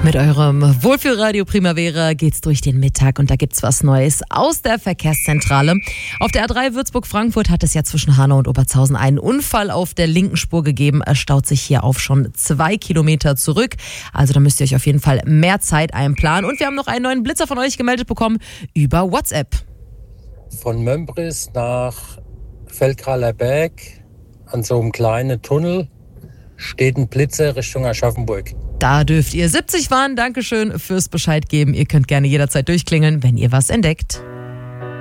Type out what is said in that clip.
Mit eurem Wohlfühlradio Primavera geht's durch den Mittag und da gibt's was Neues aus der Verkehrszentrale. Auf der A3 Würzburg-Frankfurt hat es ja zwischen Hanau und Obertshausen einen Unfall auf der linken Spur gegeben. Er staut sich hier auf schon 2 Kilometer zurück. Also da müsst ihr euch auf jeden Fall mehr Zeit einplanen. Und wir haben noch einen neuen Blitzer von euch gemeldet bekommen über WhatsApp. Von Mömbris nach Feldkraler Berg an so einem kleinen Tunnel steht ein Blitzer Richtung Aschaffenburg. Da dürft ihr 70 fahren. Dankeschön fürs Bescheid geben. Ihr könnt gerne jederzeit durchklingeln, wenn ihr was entdeckt.